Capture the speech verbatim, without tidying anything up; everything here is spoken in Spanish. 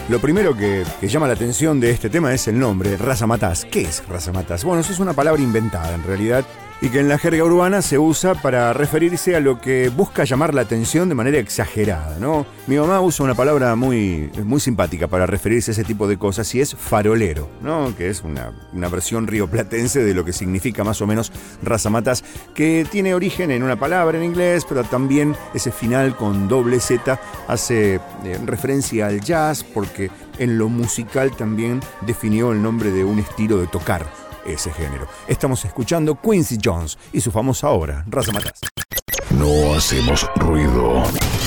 Lo primero que, que llama la atención de este tema es el nombre, Razamatas. ¿Qué es Razamatas? Bueno, eso es una palabra inventada en realidad y que en la jerga urbana se usa para referirse a lo que busca llamar la atención de manera exagerada, ¿no? Mi mamá usa una palabra muy, muy simpática para referirse a ese tipo de cosas y es farolero, ¿no? Que es una, una versión rioplatense de lo que significa más o menos Razamatas, que tiene origen en una palabra en inglés, pero también ese final con doble Z hace eh, referencia al jazz, porque en lo musical también definió el nombre de un estilo de tocar ese género. Estamos escuchando Quincy Jones y su famosa obra, Razamatas. No hacemos ruido.